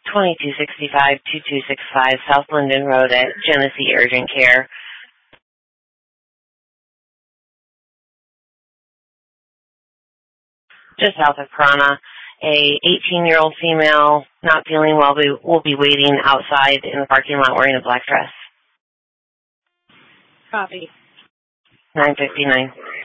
2265-2265 South Linden Road at Genesee Urgent Care. Just south of Corona. A 18-year-old female not feeling well will be waiting outside in the parking lot wearing a black dress. Copy. 9:59.